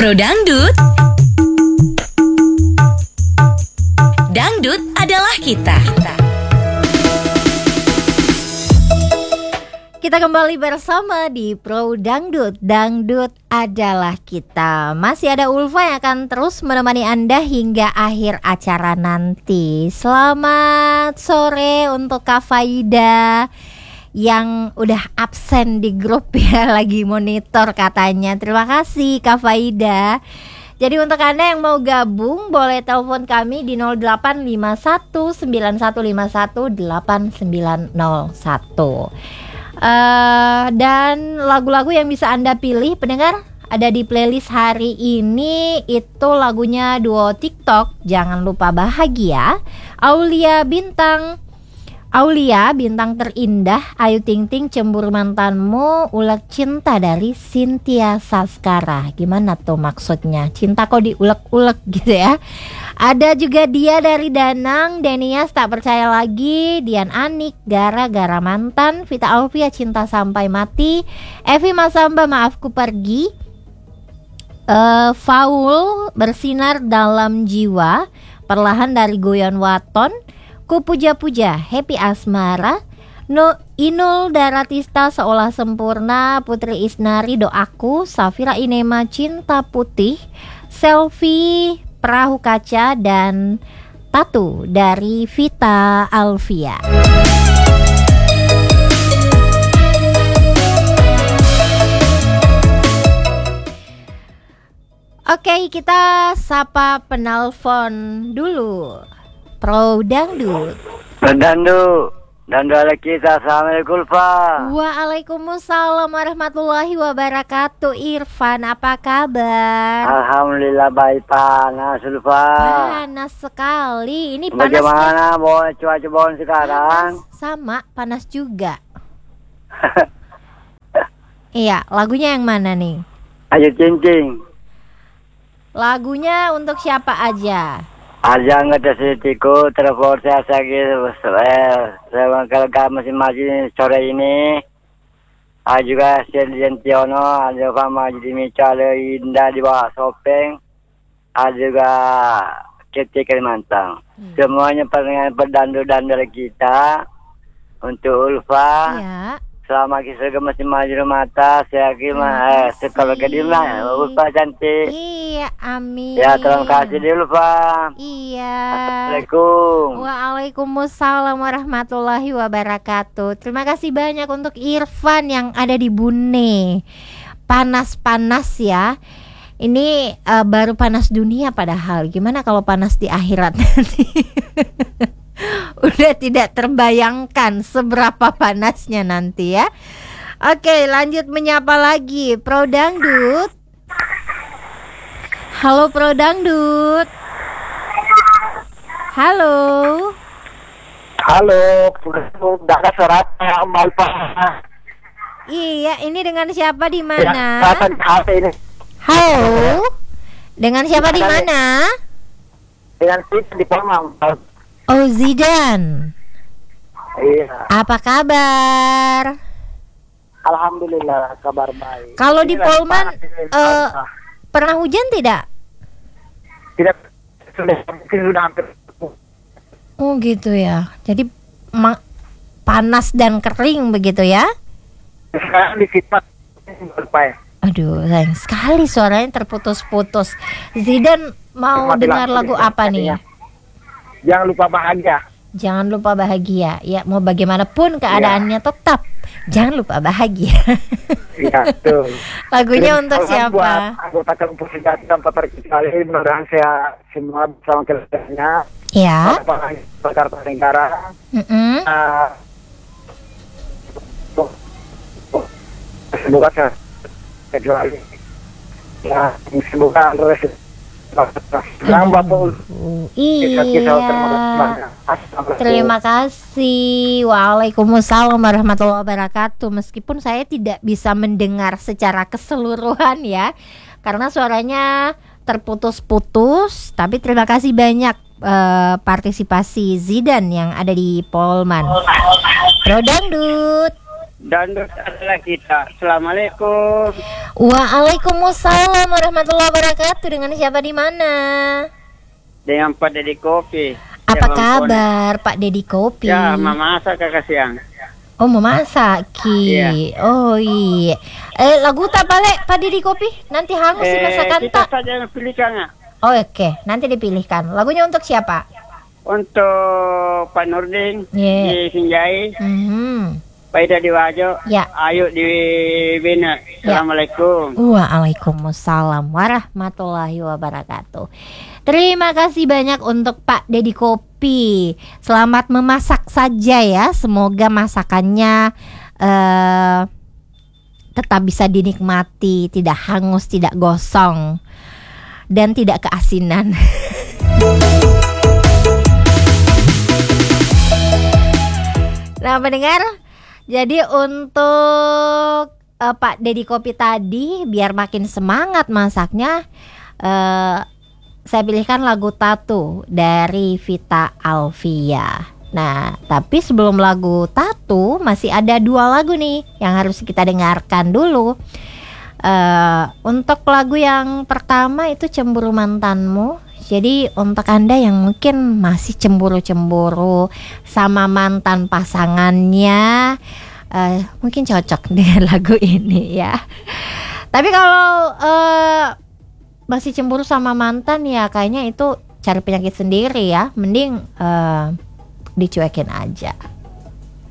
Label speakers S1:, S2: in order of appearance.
S1: Pro Dangdut. Dangdut adalah kita.
S2: Kita kembali bersama di Pro Dangdut. Dangdut adalah kita. Masih ada Ulfa yang akan terus menemani Anda hingga akhir acara nanti. Selamat sore untuk Kak Faida yang udah absen di grup ya, lagi monitor katanya. Terima kasih Kak Faida. Jadi untuk Anda yang mau gabung boleh telepon kami di 0851 9151 8901. Dan lagu-lagu yang bisa Anda pilih pendengar ada di playlist hari ini itu lagunya duo TikTok Jangan Lupa Bahagia, Aulia Bintang Terindah, Ayu Ting Ting Cemburu Mantanmu, Ulek Cinta dari Cynthia Saskara. Gimana tuh maksudnya? Cinta kok diulek-ulek gitu ya. Ada juga Dia dari Danang, Denias Tak Percaya Lagi, Dian Anik Gara-Gara Mantan, Vita Alvia Cinta Sampai Mati, Evi Masamba Maafku Pergi, Faul Bersinar Dalam Jiwa, Perlahan dari Goyon Waton, Ku Puja-Puja Happy Asmara, Inul Daratista Seolah Sempurna, Putri Isnari Doaku, Safira Inema Cinta Putih, Selfie Perahu Kaca, dan Tatu dari Vita Alvia. Oke, kita sapa penelpon dulu. Pro Dangdut. Dangdut ala kita. Assalamualaikum Pak. Waalaikumsalam warahmatullahi wabarakatuh. Irfan, apa kabar?
S3: Alhamdulillah baik, panas Pak.
S2: Panas sekali. Ini panas.
S3: Bagaimana cuaca bawang sekarang?
S2: Sama, panas juga. Iya, lagunya yang mana nih?
S3: Ayu Cincing.
S2: Lagunya untuk siapa aja?
S3: Aja nggak ada sedikitku telepon saya sakit. Saya kalau masing-masing sore ini. Juga Serdian Tiono, ada Fama jadi Mica, ada Indah di bawah Sopeng, ada juga Keti Kalimantan. Semuanya perdandut-dandut kita untuk Ulfa.
S2: Ya.
S3: Selama kita masing-masing mata, saya kira sekolah kedimlah Ulfa cantik.
S2: Iya, amin.
S3: Ya, terima kasih dulu Pak.
S2: Iya.
S3: Assalamualaikum.
S2: Waalaikumsalam warahmatullahi wabarakatuh. Terima kasih banyak untuk Irfan yang ada di Bune. Panas-panas ya. Ini baru panas dunia padahal. Gimana kalau panas di akhirat nanti? Udah tidak terbayangkan seberapa panasnya nanti ya. Oke, lanjut menyapa lagi Pro Dangdut. Halo Pro Dangdut. Halo.
S3: Halo, udah ada suratnya Mbak Ulfa.
S2: Iya, ini dengan siapa di mana?
S3: Ini.
S2: Halo. Dengan siapa di mana?
S3: Dengan Zidan di Palembang.
S2: Oh, Zidan.
S3: Iya.
S2: Apa kabar?
S3: Alhamdulillah kabar baik.
S2: Kalau di Polman pernah hujan tidak?
S3: Tidak, sudah hampir.
S2: Oh gitu ya. Jadi panas dan kering begitu ya?
S3: Sekarang di Fitmat.
S2: Aduh, sayang sekali suaranya terputus-putus. Zidan mau dengar lagu apa nih?
S3: Jangan lupa bahagia.
S2: Jangan lupa bahagia. Ya, mau bagaimanapun keadaannya tetap jangan lupa bahagia.
S3: Iya, betul.
S2: Lagunya untuk siapa?
S3: Buat anggota kelompok sejati tanpa terkecuali, mudah-mudahan saya semua bersama keluarganya.
S2: Ya.
S3: Jakarta Negara. Semoga saya kecuali. Ya, semoga terus.
S2: Iya. Terima kasih. Waalaikumsalam warahmatullahi wabarakatuh. Meskipun saya tidak bisa mendengar secara keseluruhan ya, karena suaranya terputus-putus. Tapi terima kasih banyak partisipasi Zidan yang ada di Polman. Pro Dangdut.
S3: Dangdut adalah kita. Assalamualaikum.
S2: Waalaikumsalam warahmatullahi wabarakatuh. Dengan siapa di mana?
S3: Dengan Pak Deddy Kopi.
S2: Apa kabar Pak Deddy Kopi?
S3: Ya, mama masak kakak siang.
S2: Oh, mau masak Ki.
S3: Iya.
S2: Oh iya. Lagu tak balik Pak Deddy Kopi? Nanti hangus sih masakan
S3: Kita
S2: tak.
S3: saja yang pilihkan.
S2: Oh, oke, nanti dipilihkan. Lagunya untuk siapa?
S3: Untuk Pak Nurdin
S2: Yeah.
S3: di Sinjai, Pak Ida di Wajo,
S2: Ya.
S3: Ayu di Bina. Assalamualaikum.
S2: Waalaikumsalam warahmatullahi wabarakatuh. Terima kasih banyak untuk Pak Deddy Kopi. Selamat memasak saja ya. Semoga masakannya tetap bisa dinikmati, tidak hangus, tidak gosong, dan tidak keasinan. Nah, pendengar, jadi untuk Pak Deddy Kopi tadi biar makin semangat masaknya, saya pilihkan lagu Tatu dari Vita Alvia. Nah, tapi sebelum lagu Tatu masih ada 2 lagu nih yang harus kita dengarkan dulu. Untuk lagu yang pertama itu Cemburu Mantanmu. Jadi untuk Anda yang mungkin masih cemburu-cemburu sama mantan pasangannya, mungkin cocok dengan lagu ini ya. Tapi kalau masih cemburu sama mantan ya kayaknya itu cari penyakit sendiri ya. Mending dicuekin aja.